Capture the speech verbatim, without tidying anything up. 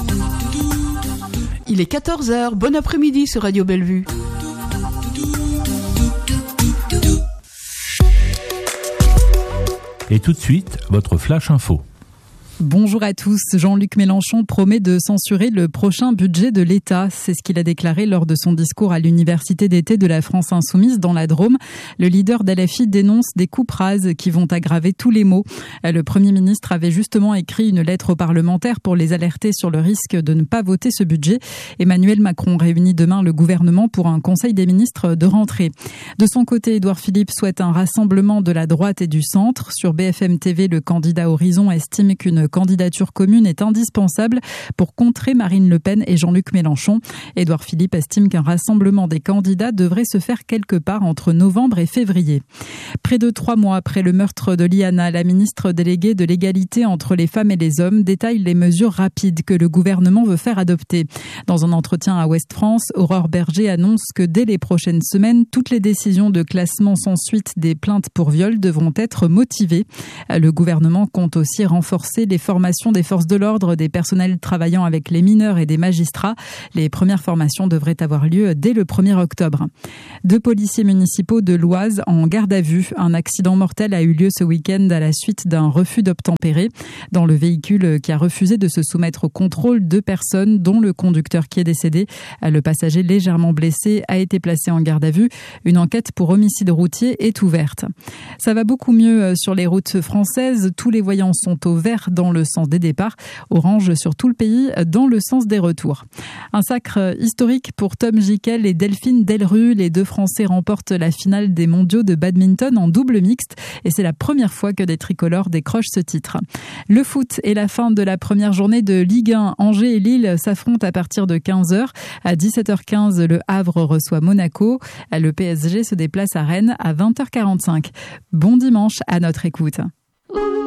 Il est quatorze heures, bon après-midi sur Radio Bellevue. Et tout de suite, votre Flash Info. Bonjour à tous. Jean-Luc Mélenchon promet de censurer le prochain budget de l'État. C'est ce qu'il a déclaré lors de son discours à l'université d'été de la France Insoumise dans la Drôme. Le leader d'L F I dénonce des coupes rases qui vont aggraver tous les maux. Le Premier ministre avait justement écrit une lettre aux parlementaires pour les alerter sur le risque de ne pas voter ce budget. Emmanuel Macron réunit demain le gouvernement pour un conseil des ministres de rentrée. De son côté, Édouard Philippe souhaite un rassemblement de la droite et du centre. Sur B F M T V, le candidat Horizon estime qu'une candidature commune est indispensable pour contrer Marine Le Pen et Jean-Luc Mélenchon. Édouard Philippe estime qu'un rassemblement des candidats devrait se faire quelque part entre novembre et février. Près de trois mois après le meurtre de Liana, la ministre déléguée de l'égalité entre les femmes et les hommes détaille les mesures rapides que le gouvernement veut faire adopter. Dans un entretien à Ouest France, Aurore Berger annonce que dès les prochaines semaines, toutes les décisions de classement sans suite des plaintes pour viol devront être motivées. Le gouvernement compte aussi renforcer les formations des forces de l'ordre, des personnels travaillant avec les mineurs et des magistrats. Les premières formations devraient avoir lieu dès le premier octobre. Deux policiers municipaux de l'Oise en garde à vue. Un accident mortel a eu lieu ce week-end à la suite d'un refus d'obtempérer. Dans le véhicule qui a refusé de se soumettre au contrôle, deux personnes, dont le conducteur qui est décédé. Le passager légèrement blessé a été placé en garde à vue. Une enquête pour homicide routier est ouverte. Ça va beaucoup mieux sur les routes françaises. Tous les voyants sont au vert dans le sens des départs, orange sur tout le pays dans le sens des retours. Un sacre historique pour Tom Gickel et Delphine Delru. Les deux Français remportent la finale des mondiaux de badminton en double mixte et c'est la première fois que des tricolores décrochent ce titre. Le foot est la fin de la première journée de Ligue un. Angers et Lille s'affrontent à partir de quinze heures. À dix-sept heures quinze, le Havre reçoit Monaco. Le P S G se déplace à Rennes à vingt heures quarante-cinq. Bon dimanche à notre écoute.